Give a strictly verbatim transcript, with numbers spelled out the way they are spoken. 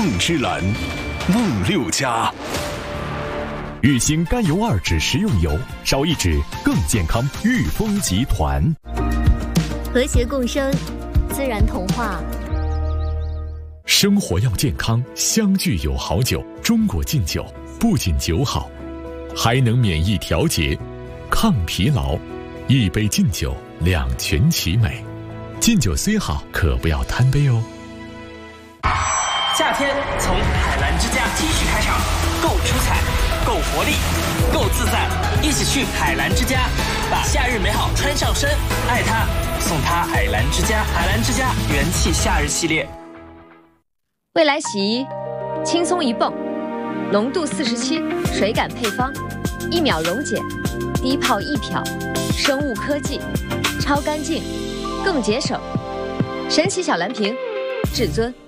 梦之蓝，梦六加。 日兴甘油二酯食用油，少一酯更健康。裕丰集团。 和谐共生，自然童话。 生活要健康，相聚有好酒。中国劲酒不仅酒好，还能免疫调节、抗疲劳。一杯劲酒，两全其美。劲酒虽好，可不要贪杯哦。 夏天从海澜之家 T 恤开场，够出彩，够活力，够自在，一起去海澜之家，把夏日美好穿上身，爱它，送它海澜之家。海澜之家元气夏日系列。 未来洗衣，轻松一泵，浓度四十七，水感配方，一秒溶解，低泡一漂，生物科技，超干净，更节省。神奇小蓝瓶，至尊。